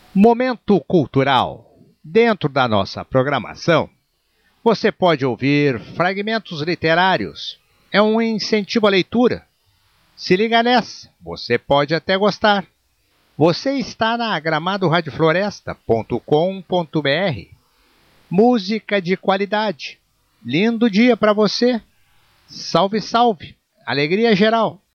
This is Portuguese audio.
Momento cultural. Dentro da nossa programação, você pode ouvir fragmentos literários. É um incentivo à leitura. Se liga nessa, você pode até gostar. Você está na gramadoradiofloresta.com.br. Música de qualidade. Lindo dia para você. Salve, salve. Alegria geral.